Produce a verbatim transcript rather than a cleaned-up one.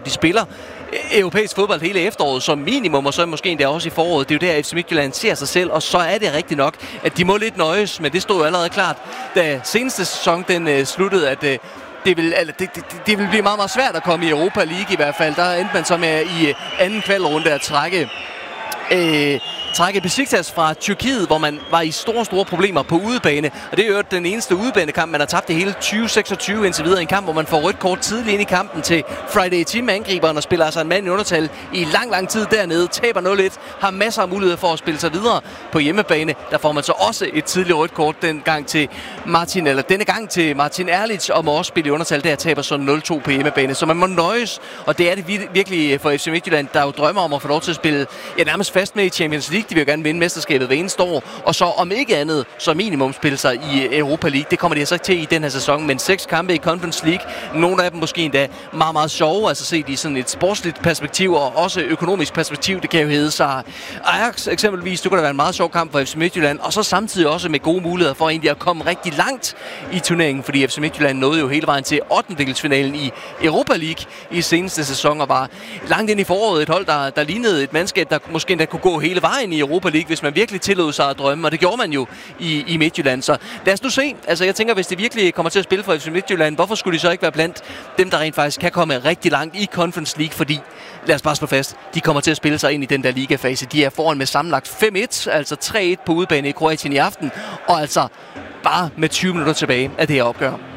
De spiller europæisk fodbold hele efteråret som minimum, og så måske endda også i foråret. Det er jo der, F C Midtjylland ser sig selv, og så er det rigtigt nok, at de må lidt nøjes, men det stod jo allerede klart, da seneste sæson den øh, sluttede, at øh, det, vil, altså, det, det, det vil blive meget, meget svært at komme i Europa League i hvert fald. Der endte man så med i anden kvalrunde at trække øh, trække Besiktas fra Tyrkiet, hvor man var i store, store problemer på udebane. Og det er jo den eneste udebanekamp, man har tabt det hele tyve seksogtyve indtil videre. En kamp, hvor man får rødt kort tidligt ind i kampen til Friday Team angriberen og spiller altså en mand i undertal i lang, lang tid dernede. Taber nul et, har masser af muligheder for at spille sig videre på hjemmebane. Der får man så også et tidligt rødt kort den gang til Martin, eller denne gang til Martin Erlich, og må også spille i undertal. Der taber så nul to på hjemmebane. Så man må nøjes, og det er det virkelig for F C Midtjylland, der jo drømmer om at få lov til at spille ja, nærmest fast med i Champions League. De vil jo gerne vinde mesterskabet hver eneste år, og så om ikke andet, så minimum spille sig i Europa League. Det kommer de så til i den her sæson, men seks kampe i Conference League. Nogle af dem måske endda meget, meget sjove, altså set i sådan et sportsligt perspektiv og også økonomisk perspektiv. Det kan jo hedde sig Ajax eksempelvis. Det kunne da være en meget sjov kamp for F C Midtjylland, og så samtidig også med gode muligheder for egentlig at komme rigtig langt i turneringen, fordi F C Midtjylland nåede jo hele vejen til ottendedelsfinalen i Europa League i seneste sæson, og var langt ind i foråret et hold, der, der lignede et mandskab, der måske endda kunne gå hele vejen i Europa League, hvis man virkelig tillod sig at drømme, og det gjorde man jo i, i Midtjylland. Så lad os nu se. Altså jeg tænker, hvis det virkelig kommer til at spille for F C Midtjylland, hvorfor skulle de så ikke være blandt dem, der rent faktisk kan komme rigtig langt i Conference League, fordi lad os bare slå fast, de kommer til at spille sig ind i den der ligafase. De er foran med sammenlagt fem et, altså tre et på udebane i Kroatien i aften, og altså bare med tyve minutter tilbage af det her opgør.